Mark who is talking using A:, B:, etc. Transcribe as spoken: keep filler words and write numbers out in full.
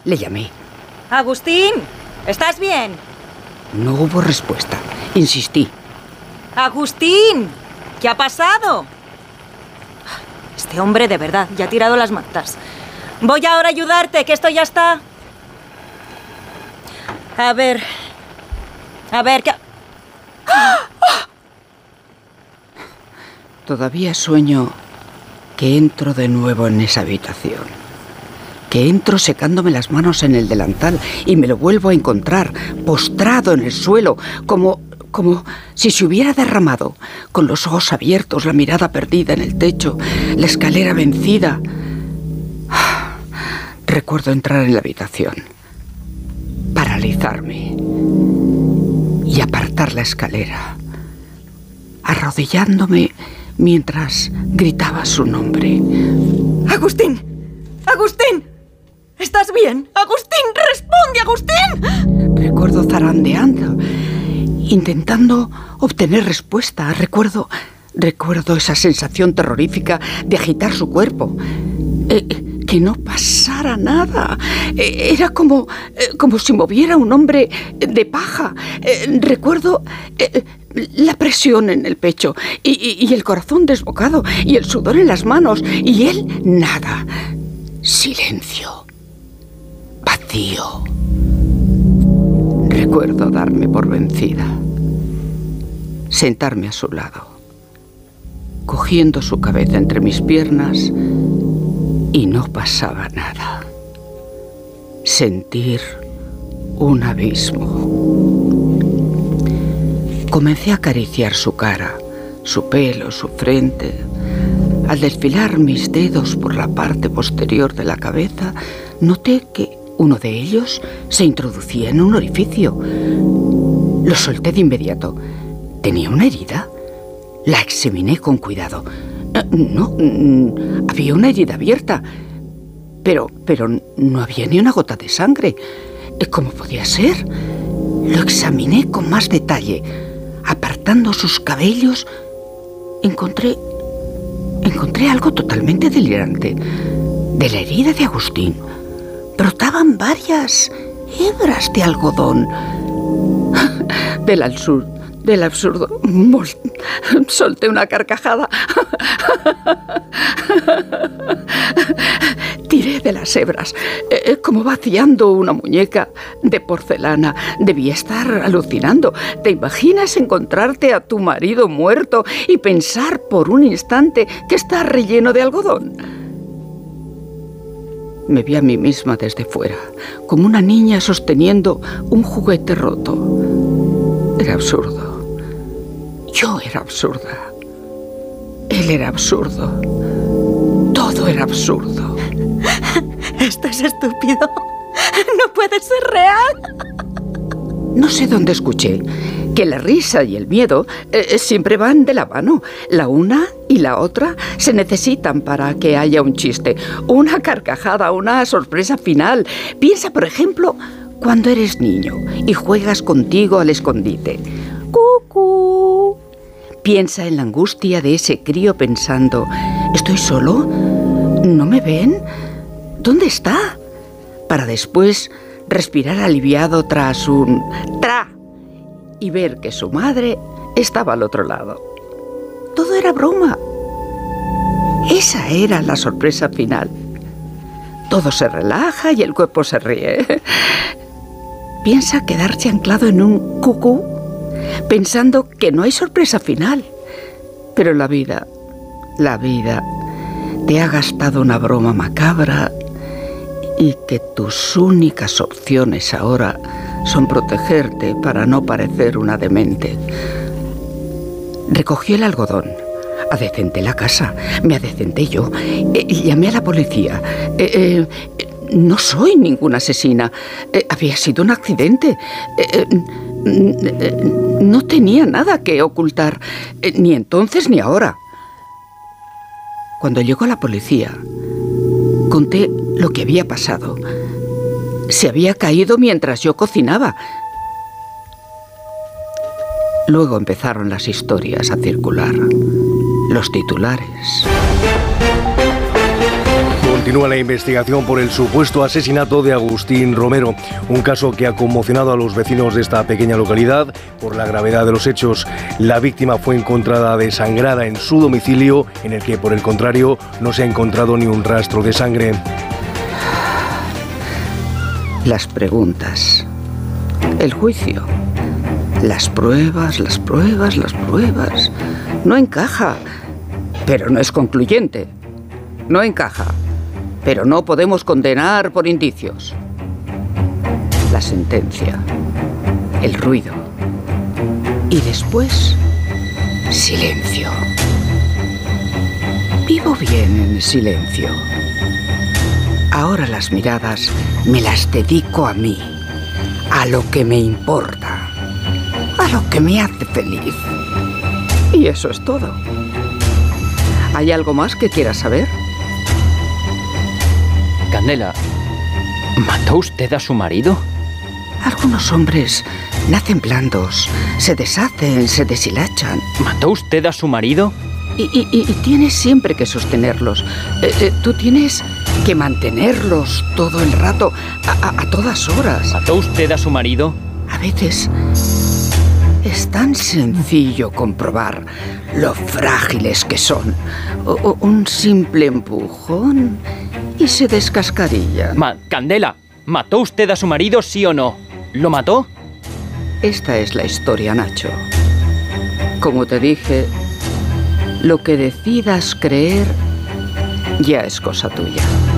A: Le llamé.
B: Agustín, ¿estás bien?
A: No hubo respuesta. Insistí.
B: Agustín, ¿qué ha pasado? Este hombre de verdad ya ha tirado las mantas. Voy ahora a ayudarte, que esto ya está. A ver... A ver, ¿qué...?
A: Todavía sueño que entro de nuevo en esa habitación. Que entro secándome las manos en el delantal y me lo vuelvo a encontrar, postrado en el suelo, como, como si se hubiera derramado, con los ojos abiertos, la mirada perdida en el techo, la escalera vencida. Recuerdo entrar en la habitación, paralizarme y apartar la escalera, arrodillándome mientras gritaba su nombre.
B: ¡Agustín! ¡Agustín! ¿Estás bien? ¡Agustín! ¡Responde, Agustín!
A: Recuerdo zarandeando, intentando obtener respuesta. Recuerdo, recuerdo esa sensación terrorífica de agitar su cuerpo. Eh, que no pasara nada. Eh, era como, eh, como si moviera un hombre de paja. Eh, recuerdo eh, la presión en el pecho y, y, y el corazón desbocado y el sudor en las manos. Y él, nada. Silencio. Vacío. Recuerdo darme por vencida. Sentarme a su lado, cogiendo su cabeza entre mis piernas, y no pasaba nada. Sentir un abismo. Comencé a acariciar su cara, su pelo, su frente. Al desfilar mis dedos por la parte posterior de la cabeza, noté que uno de ellos se introducía en un orificio. Lo solté de inmediato. ¿Tenía una herida? La examiné con cuidado. No, había una herida abierta, pero, pero no había ni una gota de sangre. ¿Cómo podía ser? Lo examiné con más detalle. Apartando sus cabellos, encontré, encontré algo totalmente delirante. De la herida de Agustín brotaban varias hebras de algodón. Del absurdo, del absurdo, solté una carcajada. Tiré de las hebras, eh, como vaciando una muñeca de porcelana. Debía estar alucinando. ¿Te imaginas encontrarte a tu marido muerto y pensar por un instante que está relleno de algodón? Me vi a mí misma desde fuera, como una niña sosteniendo un juguete roto. Era absurdo. Yo era absurda. Él era absurdo. Todo era absurdo.
B: Esto es estúpido. No puede ser real.
A: No sé dónde escuché que la risa y el miedo eh, siempre van de la mano. La una y la otra se necesitan para que haya un chiste, una carcajada, una sorpresa final. Piensa, por ejemplo, cuando eres niño y juegas contigo al escondite. ¡Cucú! Piensa en la angustia de ese crío pensando: ¿estoy solo? ¿No me ven? ¿Dónde está? Para después respirar aliviado tras un tra y ver que su madre estaba al otro lado. Todo era broma. Esa era la sorpresa final. Todo se relaja y el cuerpo se ríe. Piensa quedarse anclado en un cucú, pensando que no hay sorpresa final. Pero la vida, la vida, te ha gastado una broma macabra y que tus únicas opciones ahora son protegerte para no parecer una demente. Recogí el algodón, adecenté la casa, me adecenté yo, eh, llamé a la policía. Eh, eh, no soy ninguna asesina, eh, había sido un accidente. Eh, eh, no tenía nada que ocultar, eh, ni entonces ni ahora. Cuando llegó la policía, conté lo que había pasado. Se había caído mientras yo cocinaba. Luego empezaron las historias a circular, los titulares.
C: Continúa la investigación por el supuesto asesinato de Agustín Romero, un caso que ha conmocionado a los vecinos de esta pequeña localidad por la gravedad de los hechos. La víctima fue encontrada desangrada en su domicilio, en el que, por el contrario, no se ha encontrado ni un rastro de sangre.
A: Las preguntas, el juicio, las pruebas, las pruebas, las pruebas. No encaja, pero no es concluyente. No encaja, pero no podemos condenar por indicios. La sentencia, el ruido y después silencio. Vivo bien en el silencio. Ahora las miradas me las dedico a mí, a lo que me importa, a lo que me hace feliz. Y eso es todo. ¿Hay algo más que quieras saber?
D: Candela, ¿mató usted a su marido?
A: Algunos hombres nacen blandos, se deshacen, se deshilachan.
D: ¿Mató usted a su marido?
A: Y, y, y tienes siempre que sostenerlos. Eh, eh, tú tienes que mantenerlos todo el rato, a, a, a todas horas.
D: ¿Mató usted a su marido?
A: A veces es tan sencillo comprobar lo frágiles que son. O, o un simple empujón y se descascarillan.
D: Ma, Candela, ¿mató usted a su marido, sí o no? ¿Lo mató?
A: Esta es la historia, Nacho. Como te dije, lo que decidas creer ya es cosa tuya.